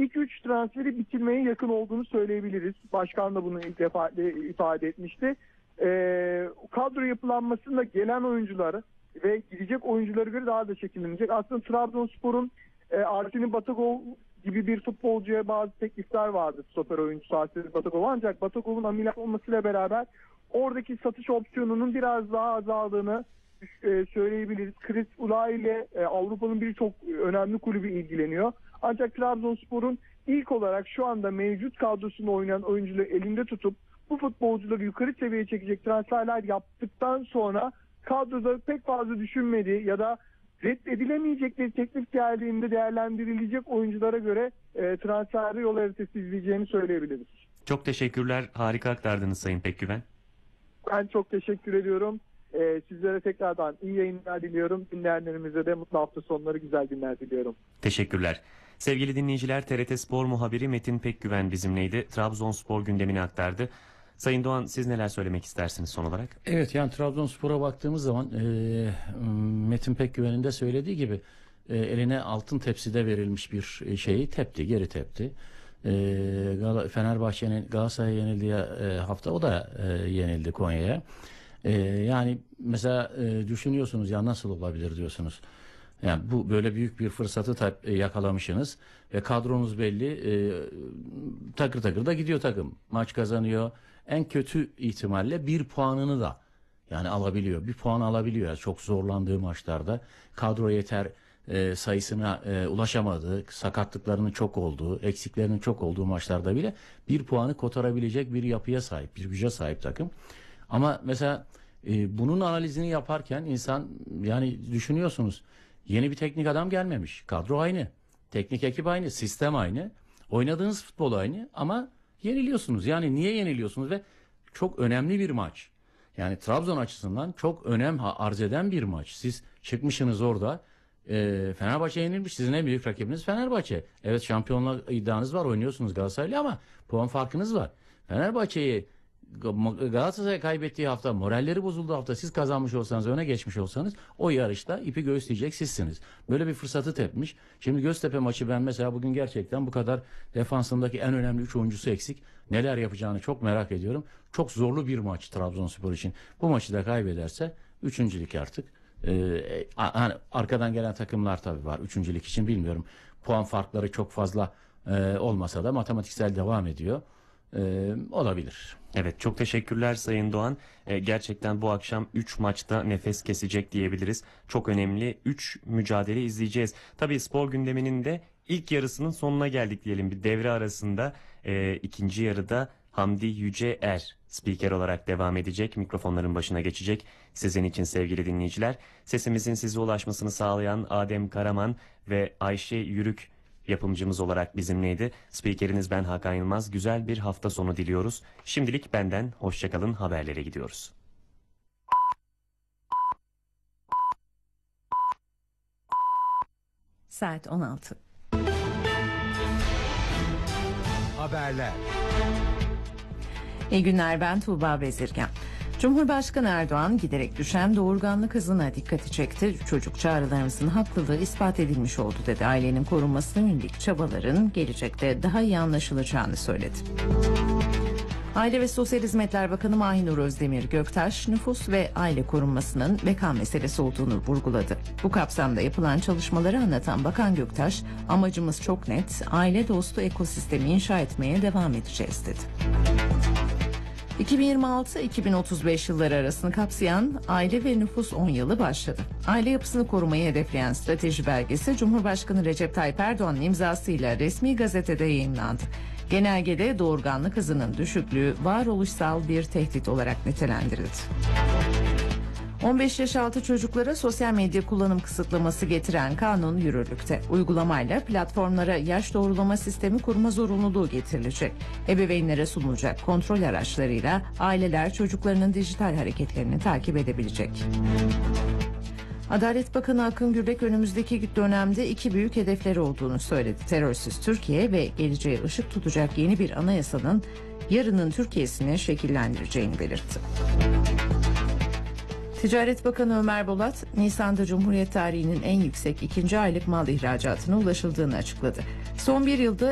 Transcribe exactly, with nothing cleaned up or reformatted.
ilk üç transferi bitirmeye yakın olduğunu söyleyebiliriz. Başkan da bunu ilk defa ifade etmişti. Ee, kadro yapılanmasında gelen oyuncuları ve gidecek oyuncuları göre daha da şekillenecek. Aslında Trabzonspor'un e, Arsenal Batagov gibi bir futbolcuya bazı teklifler vardı. Stoper oyuncusu Arsenal Batagov. Ancak Batagov'un ameliyat olmasıyla beraber oradaki satış opsiyonunun biraz daha azaldığını e, söyleyebiliriz. Chris Ulay ile e, Avrupa'nın birçok önemli kulübü ilgileniyor. Ancak Trabzonspor'un ilk olarak şu anda mevcut kadrosunda oynayan oyuncuları elinde tutup bu futbolcuları yukarı seviyeye çekecek transferler yaptıktan sonra kadroda pek fazla düşünmediği ya da reddedilemeyecekleri teklif geldiğinde değerlendirilecek oyunculara göre e, transferi yol haritası izleyeceğini söyleyebiliriz. Çok teşekkürler. Harika aktardınız Sayın Pekgüven. Ben çok teşekkür ediyorum. Ee, sizlere tekrardan iyi yayınlar diliyorum. Dinleyenlerimize de mutlu hafta sonları, güzel günler diliyorum. Teşekkürler. Sevgili dinleyiciler, T R T Spor muhabiri Metin Pekgüven bizimleydi. Trabzonspor gündemini aktardı. Sayın Doğan, siz neler söylemek istersiniz son olarak? Evet, yani Trabzonspor'a baktığımız zaman e, Metin Pekgüven'in de söylediği gibi e, eline altın tepside verilmiş bir şeyi tepti, geri tepti. E, Fenerbahçe'nin Galatasaray'a yenildiği e, hafta o da e, yenildi Konya'ya. E, yani mesela e, düşünüyorsunuz ya nasıl olabilir diyorsunuz. Yani bu böyle büyük bir fırsatı yakalamışsınız ve kadronuz belli, e, takır takır da gidiyor takım. Maç kazanıyor. En kötü ihtimalle bir puanını da yani alabiliyor. Bir puan alabiliyor. Yani çok zorlandığı maçlarda kadro yeter e, sayısına e, ulaşamadığı, sakatlıklarının çok olduğu, eksiklerinin çok olduğu maçlarda bile bir puanı kotarabilecek bir yapıya sahip, bir güce sahip takım. Ama mesela e, bunun analizini yaparken insan yani düşünüyorsunuz. Yeni bir teknik adam gelmemiş. Kadro aynı. Teknik ekip aynı. Sistem aynı. Oynadığınız futbol aynı ama yeniliyorsunuz. Yani niye yeniliyorsunuz ve çok önemli bir maç. Yani Trabzon açısından çok önem arz eden bir maç. Siz çıkmışsınız orada. E, Fenerbahçe yenilmiş. Sizin en büyük rakibiniz Fenerbahçe. Evet, şampiyonluk iddianız var. Oynuyorsunuz Galatasaray'la ama puan farkınız var. Fenerbahçe'yi Galatasaray kaybettiği hafta, moralleri bozulduğu hafta siz kazanmış olsanız, öne geçmiş olsanız o yarışta ipi göğüsleyecek sizsiniz. Böyle bir fırsatı tepmiş. Şimdi Göztepe maçı, ben mesela bugün gerçekten bu kadar defansındaki en önemli üç oyuncusu eksik. Neler yapacağını çok merak ediyorum. Çok zorlu bir maç Trabzonspor için. Bu maçı da kaybederse üçüncülük artık. Ee, hani arkadan gelen takımlar tabii var. Üçüncülük için bilmiyorum. Puan farkları çok fazla e, olmasa da matematiksel devam ediyor. Ee, olabilir. Evet, çok teşekkürler Sayın Doğan. Ee, gerçekten bu akşam üç maçta nefes kesecek diyebiliriz. Çok önemli üç mücadele izleyeceğiz. Tabii spor gündeminin de ilk yarısının sonuna geldik diyelim. Bir devre arasında e, ikinci yarıda Hamdi Yüce Er spiker olarak devam edecek. Mikrofonların başına geçecek. Sizin için sevgili dinleyiciler. Sesimizin size ulaşmasını sağlayan Adem Karaman ve Ayşe Yürük yapımcımız olarak bizimleydi. Spikeriniz ben Hakan Yılmaz. Güzel bir hafta sonu diliyoruz. Şimdilik benden hoşçakalın, haberlere gidiyoruz. Saat on altı. Haberler. İyi günler, ben Tuğba Bezirgen. Cumhurbaşkanı Erdoğan giderek düşen doğurganlık hızına dikkati çekti. Çocuk çağrılarımızın haklılığı ispat edilmiş oldu dedi. Ailenin korunmasına yönelik çabaların gelecekte daha iyi anlaşılacağını söyledi. Aile ve Sosyal Hizmetler Bakanı Mahinur Özdemir Göktaş, nüfus ve aile korunmasının beka meselesi olduğunu vurguladı. Bu kapsamda yapılan çalışmaları anlatan Bakan Göktaş, amacımız çok net, aile dostu ekosistemi inşa etmeye devam edeceğiz dedi. iki bin yirmi altı iki bin otuz beş yılları arasını kapsayan Aile ve Nüfus on yılı başladı. Aile yapısını korumayı hedefleyen strateji belgesi Cumhurbaşkanı Recep Tayyip Erdoğan'ın imzasıyla resmi gazetede yayınlandı. Genelgede doğurganlık hızının düşüklüğü varoluşsal bir tehdit olarak nitelendirildi. on beş yaş altı çocuklara sosyal medya kullanım kısıtlaması getiren kanun yürürlükte. Uygulamayla platformlara yaş doğrulama sistemi kurma zorunluluğu getirilecek. Ebeveynlere sunulacak kontrol araçlarıyla aileler çocuklarının dijital hareketlerini takip edebilecek. Adalet Bakanı Akın Gürlek önümüzdeki dönemde iki büyük hedefleri olduğunu söyledi. Terörsüz Türkiye ve geleceğe ışık tutacak yeni bir anayasanın yarının Türkiye'sini şekillendireceğini belirtti. Ticaret Bakanı Ömer Bolat, Nisan'da Cumhuriyet tarihinin en yüksek ikinci aylık mal ihracatına ulaşıldığını açıkladı. Son bir yılda